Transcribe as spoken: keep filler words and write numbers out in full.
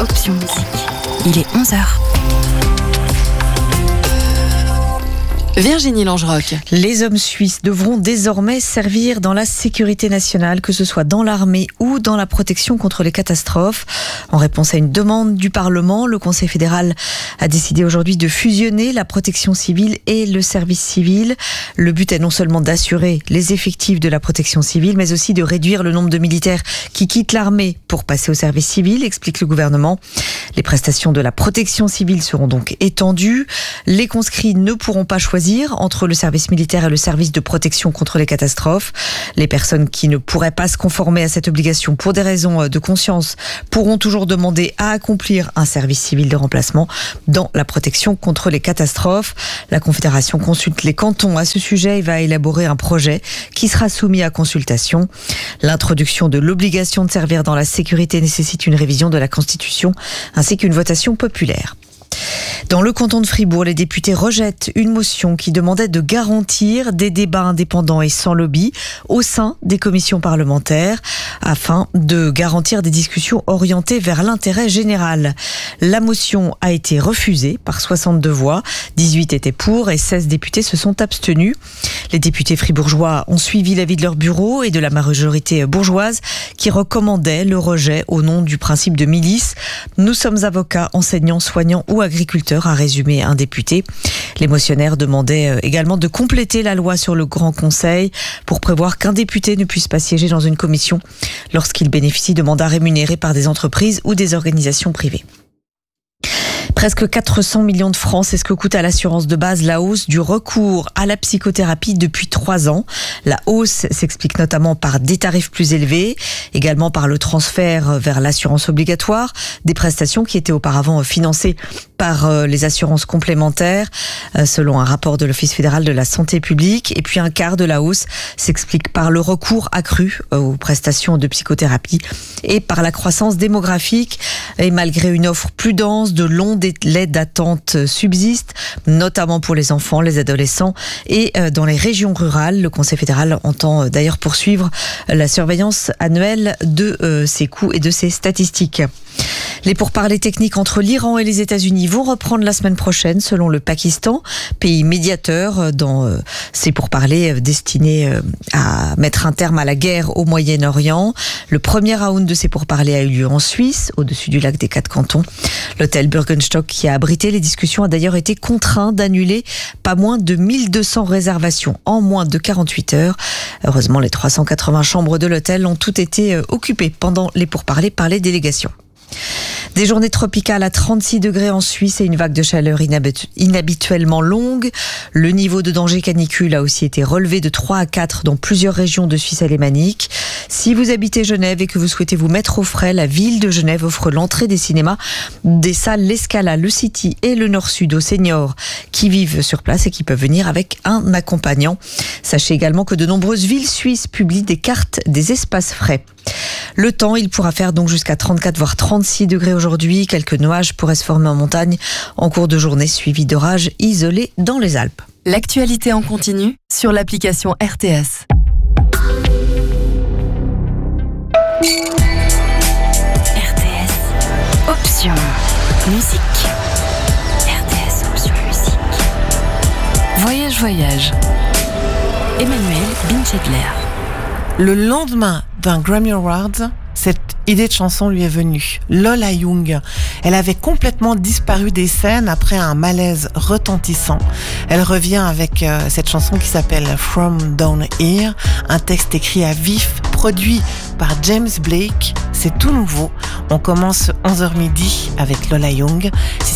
Option Musique. Il est onze heures. Virginie Langeroc. Les hommes suisses devront désormais servir dans la sécurité nationale, que ce soit dans l'armée ou dans la protection contre les catastrophes. En réponse à une demande du Parlement, le Conseil fédéral a décidé aujourd'hui de fusionner la protection civile et le service civil. Le but est non seulement d'assurer les effectifs de la protection civile, mais aussi de réduire le nombre de militaires qui quittent l'armée pour passer au service civil, explique le gouvernement. Les prestations de la protection civile seront donc étendues. Les conscrits ne pourront pas choisir entre le service militaire et le service de protection contre les catastrophes. Les personnes qui ne pourraient pas se conformer à cette obligation pour des raisons de conscience pourront toujours demander à accomplir un service civil de remplacement dans la protection contre les catastrophes. La Confédération consulte les cantons à ce sujet et va élaborer un projet qui sera soumis à consultation. L'introduction de l'obligation de servir dans la sécurité nécessite une révision de la Constitution ainsi qu'une votation populaire. Dans le canton de Fribourg, les députés rejettent une motion qui demandait de garantir des débats indépendants et sans lobby au sein des commissions parlementaires afin de garantir des discussions orientées vers l'intérêt général. La motion a été refusée par soixante-deux voix, dix-huit étaient pour et seize députés se sont abstenus. Les députés fribourgeois ont suivi l'avis de leur bureau et de la majorité bourgeoise qui recommandait le rejet au nom du principe de milice. Nous sommes avocats, enseignants, soignants ou agriculteurs, a résumé un député. Les motionnaires demandaient également de compléter la loi sur le Grand Conseil pour prévoir qu'un député ne puisse pas siéger dans une commission lorsqu'il bénéficie de mandats rémunérés par des entreprises ou des organisations privées. Presque quatre cents millions de francs, c'est ce que coûte à l'assurance de base la hausse du recours à la psychothérapie depuis trois ans. La hausse s'explique notamment par des tarifs plus élevés, également par le transfert vers l'assurance obligatoire, des prestations qui étaient auparavant financées par les assurances complémentaires, selon un rapport de l'Office fédéral de la santé publique. Et puis un quart de la hausse s'explique par le recours accru aux prestations de psychothérapie et par la croissance démographique. Et malgré une offre plus dense, de longs délais d'attente subsistent, notamment pour les enfants, les adolescents et dans les régions rurales. Le Conseil fédéral entend d'ailleurs poursuivre la surveillance annuelle de ces coûts et de ces statistiques. Les pourparlers techniques entre l'Iran et les États-Unis vont reprendre la semaine prochaine, selon le Pakistan, pays médiateur dans ces pourparlers destinés à mettre un terme à la guerre au Moyen-Orient. Le premier round de ces pourparlers a eu lieu en Suisse, au-dessus du lac des Quatre Cantons. L'hôtel Bürgenstock, qui a abrité les discussions, a d'ailleurs été contraint d'annuler pas moins de mille deux cents réservations en moins de quarante-huit heures. Heureusement, les trois cent quatre-vingts chambres de l'hôtel ont toutes été occupées pendant les pourparlers par les délégations. Des journées tropicales à trente-six degrés en Suisse et une vague de chaleur inhabituellement longue. Le niveau de danger canicule a aussi été relevé de trois à quatre dans plusieurs régions de Suisse alémanique. Si vous habitez Genève et que vous souhaitez vous mettre au frais, la ville de Genève offre l'entrée des cinémas, des salles L'Escala, le City et le Nord-Sud aux seniors qui vivent sur place et qui peuvent venir avec un accompagnant. Sachez également que de nombreuses villes suisses publient des cartes des espaces frais. Le temps, il pourra faire donc jusqu'à trente-quatre voire trente-six degrés aujourd'hui. Quelques nuages pourraient se former en montagne en cours de journée, suivis d'orages isolés dans les Alpes. L'actualité en continu sur l'application R T S. R T S, option musique. R T S, option musique. Voyage, voyage. Emmanuel Binchedler. Le lendemain d'un Grammy Awards, cette idée de chanson lui est venue. Lola Young, elle avait complètement disparu des scènes après un malaise retentissant. Elle revient avec euh, cette chanson qui s'appelle From Down Here, un texte écrit à vif, produit par James Blake. C'est tout nouveau. On commence onze heures midi avec Lola Young.